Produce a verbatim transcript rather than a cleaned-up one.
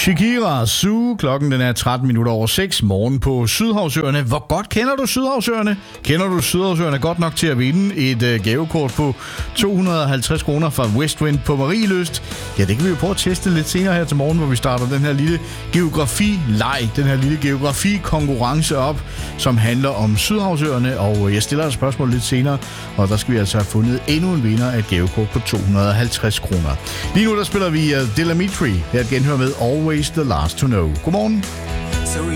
Shakira, Zoo. Klokken den er tretten minutter over seks. Morgen på Sydhavsøerne. Hvor godt kender du Sydhavsøerne? Kender du Sydhavsøerne godt nok til at vinde et øh, gavekort på to hundrede og halvtreds kroner fra Westwind på Marielyst? Ja, det kan vi jo prøve at teste lidt senere her til morgen, hvor vi starter den her lille geografi-leg, den her lille geografi-konkurrence op, som handler om Sydhavsøerne. Og jeg stiller et spørgsmål lidt senere, og der skal vi altså have fundet endnu en vinder af et gavekort på to hundrede og halvtreds kroner. Lige nu der spiller vi uh, Delamitri. Her at genhøre med Always the Last to Know. Godmorgen.